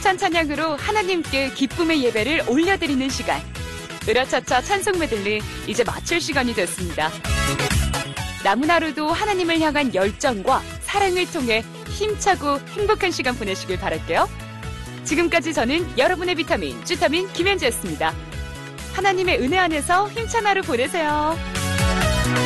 힘찬 찬양으로 하나님께 기쁨의 예배를 올려드리는 시간. 으라차차 찬송 메들리 이제 마칠 시간이 됐습니다. 남은 하루도 하나님을 향한 열정과 사랑을 통해 힘차고 행복한 시간 보내시길 바랄게요. 지금까지 저는 여러분의 비타민, 주타민 김현지였습니다. 하나님의 은혜 안에서 힘찬 하루 보내세요.